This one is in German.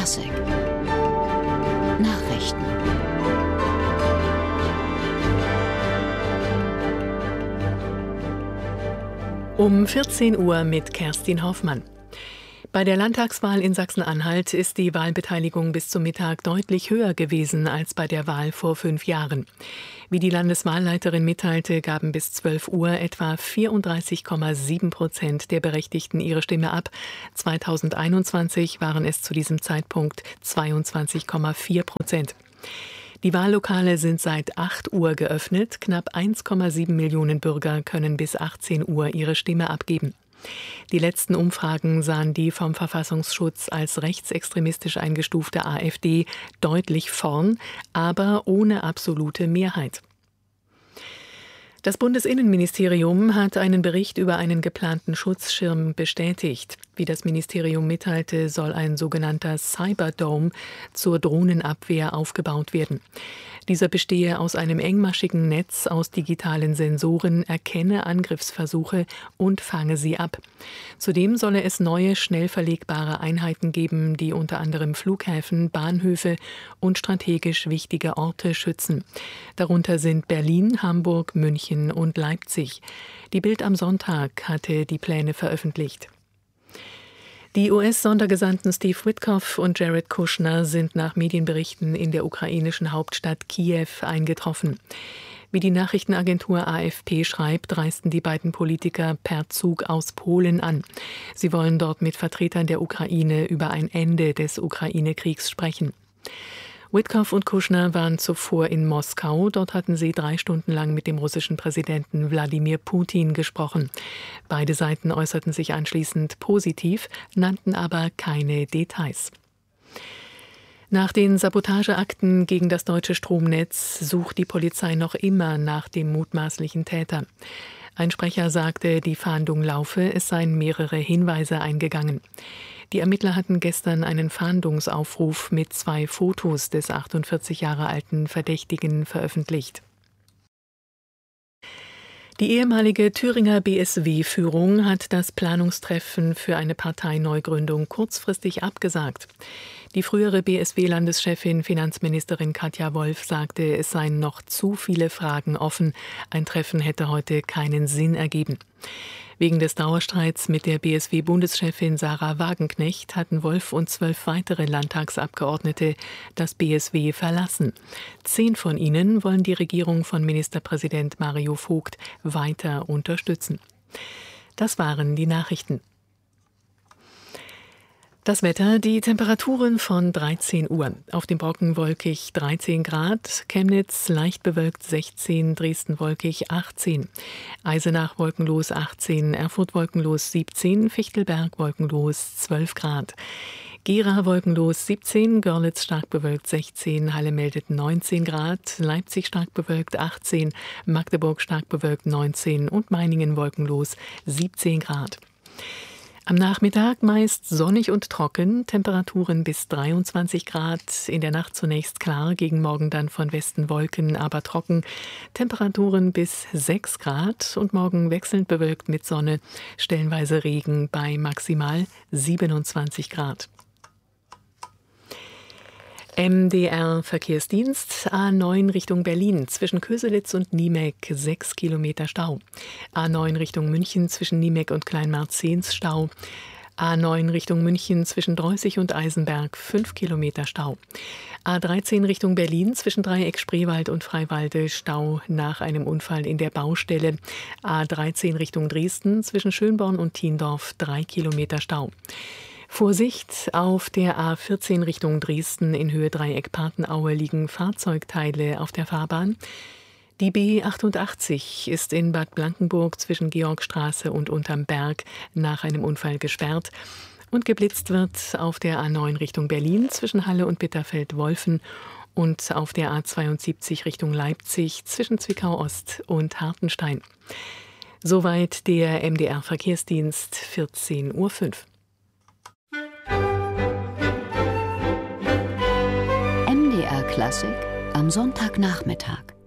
Klassik. Nachrichten. Um 14 Uhr mit Kerstin Hoffmann. Bei der Landtagswahl in Sachsen-Anhalt ist die Wahlbeteiligung bis zum Mittag deutlich höher gewesen als bei der Wahl vor 5 Jahren. Wie die Landeswahlleiterin mitteilte, gaben bis 12 Uhr etwa 34,7% der Berechtigten ihre Stimme ab. 2021 waren es zu diesem Zeitpunkt 22,4%. Die Wahllokale sind seit 8 Uhr geöffnet. Knapp 1,7 Millionen Bürger können bis 18 Uhr ihre Stimme abgeben. Die letzten Umfragen sahen die vom Verfassungsschutz als rechtsextremistisch eingestufte AfD deutlich vorn, aber ohne absolute Mehrheit. Das Bundesinnenministerium hat einen Bericht über einen geplanten Schutzschirm bestätigt. Wie das Ministerium mitteilte, soll ein sogenannter Cyberdome zur Drohnenabwehr aufgebaut werden. Dieser bestehe aus einem engmaschigen Netz aus digitalen Sensoren, erkenne Angriffsversuche und fange sie ab. Zudem solle es neue, schnell verlegbare Einheiten geben, die unter anderem Flughäfen, Bahnhöfe und strategisch wichtige Orte schützen. Darunter sind Berlin, Hamburg, München und Leipzig. Die Bild am Sonntag hatte die Pläne veröffentlicht. Die US-Sondergesandten Steve Witkoff und Jared Kushner sind nach Medienberichten in der ukrainischen Hauptstadt Kiew eingetroffen. Wie die Nachrichtenagentur AFP schreibt, reisten die beiden Politiker per Zug aus Polen an. Sie wollen dort mit Vertretern der Ukraine über ein Ende des Ukraine-Kriegs sprechen. Witkoff und Kushner waren zuvor in Moskau. Dort hatten sie 3 Stunden lang mit dem russischen Präsidenten Wladimir Putin gesprochen. Beide Seiten äußerten sich anschließend positiv, nannten aber keine Details. Nach den Sabotageakten gegen das deutsche Stromnetz sucht die Polizei noch immer nach dem mutmaßlichen Täter. Ein Sprecher sagte, die Fahndung laufe, es seien mehrere Hinweise eingegangen. Die Ermittler hatten gestern einen Fahndungsaufruf mit 2 Fotos des 48 Jahre alten Verdächtigen veröffentlicht. Die ehemalige Thüringer BSW-Führung hat das Planungstreffen für eine Parteineugründung kurzfristig abgesagt. Die frühere BSW-Landeschefin Finanzministerin Katja Wolf sagte, es seien noch zu viele Fragen offen. Ein Treffen hätte heute keinen Sinn ergeben. Wegen des Dauerstreits mit der BSW-Bundeschefin Sarah Wagenknecht hatten Wolf und 12 weitere Landtagsabgeordnete das BSW verlassen. 10 von ihnen wollen die Regierung von Ministerpräsident Mario Vogt weiter unterstützen. Das waren die Nachrichten. Das Wetter, die Temperaturen von 13 Uhr. Auf dem Brocken wolkig 13 Grad, Chemnitz leicht bewölkt 16, Dresden wolkig 18, Eisenach wolkenlos 18, Erfurt wolkenlos 17, Fichtelberg wolkenlos 12 Grad. Gera wolkenlos 17, Görlitz stark bewölkt 16, Halle meldet 19 Grad, Leipzig stark bewölkt 18, Magdeburg stark bewölkt 19 und Meiningen wolkenlos 17 Grad. Am Nachmittag meist sonnig und trocken, Temperaturen bis 23 Grad, in der Nacht zunächst klar, gegen Morgen dann von Westen Wolken, aber trocken, Temperaturen bis 6 Grad und morgen wechselnd bewölkt mit Sonne, stellenweise Regen bei maximal 27 Grad. MDR-Verkehrsdienst, A9 Richtung Berlin, zwischen Köselitz und Niemeck 6 Kilometer Stau. A9 Richtung München, zwischen Niemeck und Kleinmarzens Stau. A9 Richtung München, zwischen Dreußig und Eisenberg 5 Kilometer Stau. A13 Richtung Berlin, zwischen Dreieck Spreewald und Freiwalde Stau nach einem Unfall in der Baustelle. A13 Richtung Dresden, zwischen Schönborn und Thiendorf 3 Kilometer Stau. Vorsicht, auf der A14 Richtung Dresden in Höhe Dreieck-Partenaue liegen Fahrzeugteile auf der Fahrbahn. Die B88 ist in Bad Blankenburg zwischen Georgstraße und Unterm Berg nach einem Unfall gesperrt. Und geblitzt wird auf der A9 Richtung Berlin zwischen Halle und Bitterfeld-Wolfen und auf der A72 Richtung Leipzig zwischen Zwickau-Ost und Hartenstein. Soweit der MDR-Verkehrsdienst, 14:05 Uhr. MDR Klassik am Sonntagnachmittag.